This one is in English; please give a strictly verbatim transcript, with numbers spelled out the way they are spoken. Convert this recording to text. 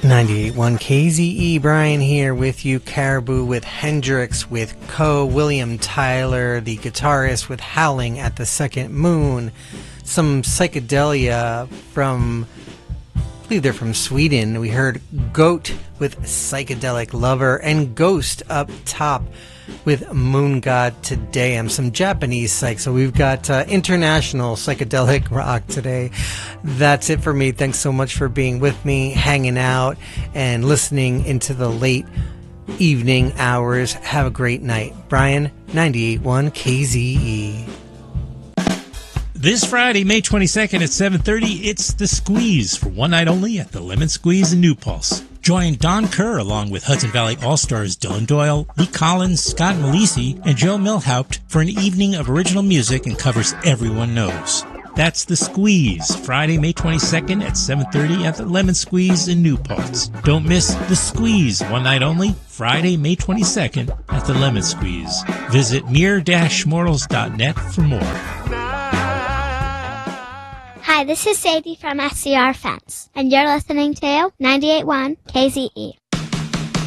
ninety-eight point one K Z E, Brian here with you. Caribou with Hendrix, with Co. William Tyler, the guitarist, with Howling at the Second Moon. Some psychedelia from, I believe they're from Sweden. We heard Goat with Psychedelic Lover, and Ghost up top with Moon God Today. I'm some Japanese psych, so we've got uh, international psychedelic rock today. That's it for me. Thanks so much for being with me, hanging out, and listening into the late evening hours. Have a great night. Brian, ninety-eight point one K Z E. This Friday, May twenty-second at seven thirty, it's The Squeeze for one night only at the Lemon Squeeze in New Paltz. Join Don Kerr along with Hudson Valley All-Stars Dylan Doyle, Lee Collins, Scott Malisi, and Joe Milhaupt for an evening of original music and covers everyone knows. That's The Squeeze, Friday, May twenty-second at seven thirty at the Lemon Squeeze in New Paltz. Don't miss The Squeeze, one night only, Friday, May twenty-second at the Lemon Squeeze. Visit mere dash mortals dot net for more. Hi, this is Sadie from S C R Fence, and you're listening to ninety-eight point one K Z E.